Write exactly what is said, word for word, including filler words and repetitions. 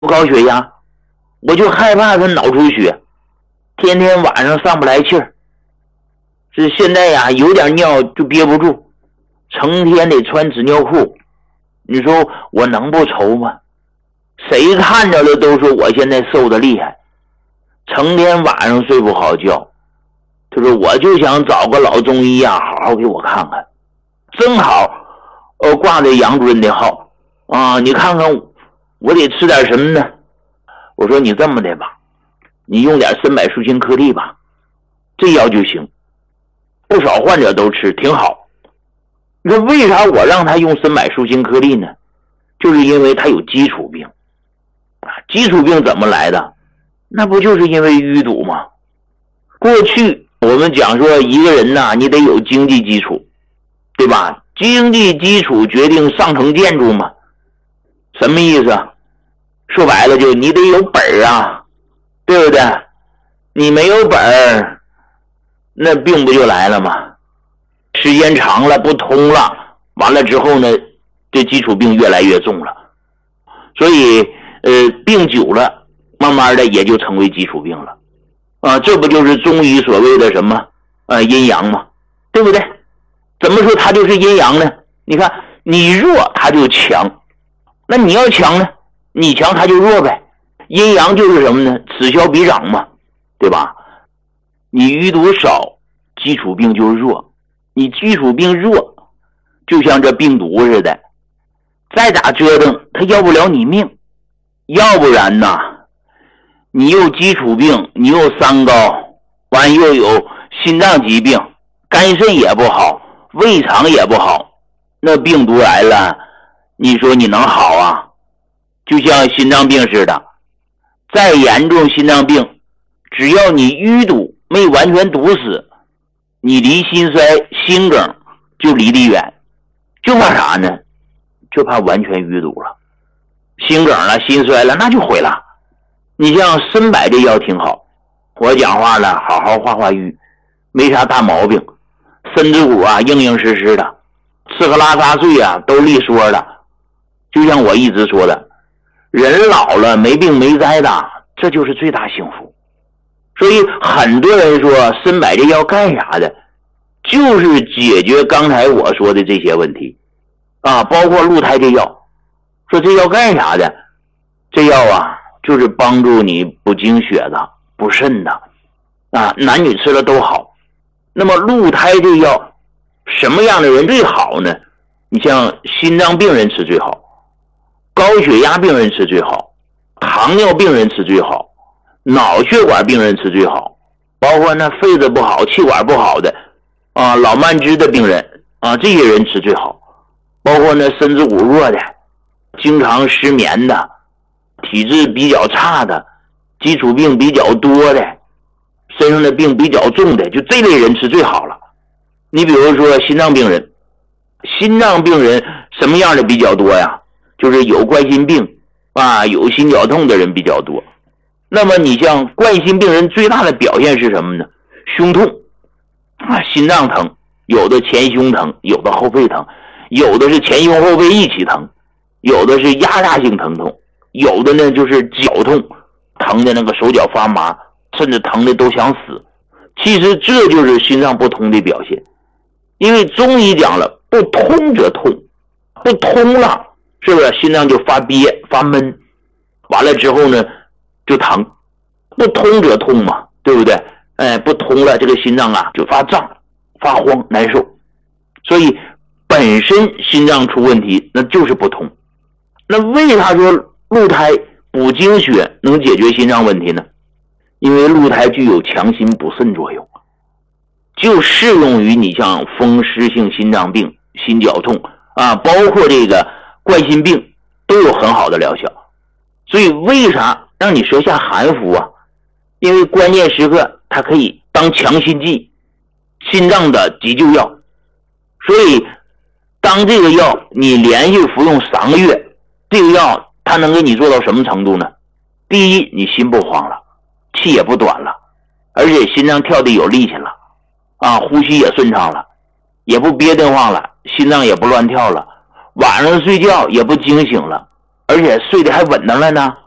高血压，我就害怕他脑出血，天天晚上上不来气儿。这现在呀，有点尿就憋不住，成天得穿纸尿裤。你说我能不愁吗？谁看着了都说我现在瘦得厉害，成天晚上睡不好觉。他说我就想找个老中医啊，好好给我看看。正好呃挂着杨主任的号啊，你看看我得吃点什么呢？我说你这么的吧，你用点参柏树心颗粒吧，这药就行。不少患者都吃，挺好。你说为啥我让他用参柏树心颗粒呢？就是因为他有基础病啊。基础病怎么来的？那不就是因为淤堵吗？过去我们讲说一个人呐，你得有经济基础，对吧？经济基础决定上层建筑嘛。什么意思啊？说白了就你得有本儿啊，对不对？你没有本儿，那病不就来了吗？时间长了不通了，完了之后呢，这基础病越来越重了。所以呃，病久了，慢慢的也就成为基础病了啊。这不就是中医所谓的什么呃阴阳吗？对不对？怎么说它就是阴阳呢？你看你弱它就强，那你要强呢，你强它就弱呗。阴阳就是什么呢？此消彼长嘛，对吧？你淤堵少，基础病就弱，你基础病弱，就像这病毒似的，再咋折腾它要不了你命。要不然呐，你又基础病，你又三高，完又有心脏疾病，肝肾也不好，胃肠也不好，那病毒来了，你说你能好啊？就像心脏病似的，再严重心脏病，只要你淤堵没完全堵死，你离心衰心梗就离得远。就怕啥呢？就怕完全淤堵了，心梗了心衰了，那就毁了。你像参柏这药挺好，我讲话了好好化化瘀，没啥大毛病，身子骨啊硬硬实实的，吃喝拉撒睡啊都利索的。就像我一直说的，人老了没病没灾的，这就是最大幸福。所以很多人说参柏这药干啥的，就是解决刚才我说的这些问题啊，包括鹿胎这药。说这药干啥的？这药啊就是帮助你补精血的，补肾的啊，男女吃了都好。那么鹿胎这药什么样的人最好呢？你像心脏病人吃最好，高血压病人吃最好，糖尿病人吃最好，脑血管病人吃最好，包括那肺子不好气管不好的啊，老慢支的病人啊，这些人吃最好。包括那身子骨弱的，经常失眠的，体质比较差的，基础病比较多的，身上的病比较重的，就这类人吃最好了。你比如说心脏病人，心脏病人什么样的比较多呀？就是有冠心病啊，有心绞痛的人比较多。那么你像冠心病人最大的表现是什么呢？胸痛啊，心脏疼，有的前胸疼，有的后背疼，有的是前胸后背一起疼，有的是压榨性疼痛，有的呢就是绞痛，疼的那个手脚发麻，甚至疼的都想死。其实这就是心脏不通的表现。因为中医讲了，不通则痛，不通了是不是心脏就发憋发闷，完了之后呢就疼，不通则痛嘛，对不对？哎，不通了这个心脏啊就发胀发慌难受。所以本身心脏出问题那就是不通。那为啥说鹿胎补精血能解决心脏问题呢？因为鹿胎具有强心补肾作用，就适用于你像风湿性心脏病、心绞痛啊，包括这个冠心病都有很好的疗效。所以为啥让你舌下含服啊？因为关键时刻它可以当强心剂，心脏的急救药。所以当这个药你连续服用三个月，这个药它能给你做到什么程度呢？第一，你心不慌了，气也不短了，而且心脏跳得有力气了啊，呼吸也顺畅了，也不憋得慌了，心脏也不乱跳了，晚上睡觉也不惊醒了，而且睡得还稳当了呢。